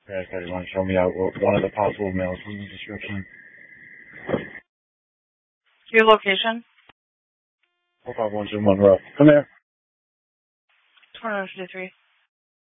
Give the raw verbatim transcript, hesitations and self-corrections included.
Yeah, so you want to show me out one of the possible mails from the description? Your location? four five one two Monroe. Come here. two one two three.